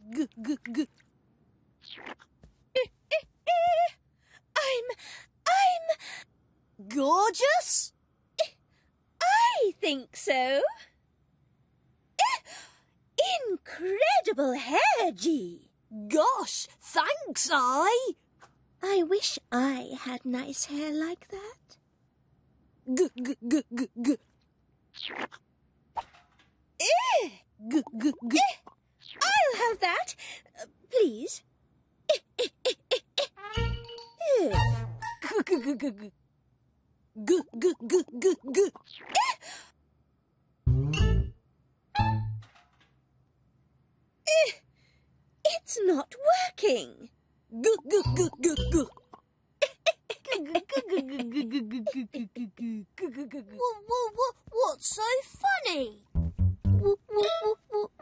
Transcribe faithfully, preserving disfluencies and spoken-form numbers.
G, g, g. I'm... I'm... Gorgeous? I think so. Incredible hair, G. Gosh, thanks, I. I wish I had nice hair like that. G, g, g, g, g. Eh, G, g, g. eh, I'll have that. Uh, please. Eh, eh, eh, eh, eh. Eh. G, g, g, g, g. G, g, g, g, g. Eh, It's not working. G, g, g, g, g. What, what, what's so funny? W- w- w- w-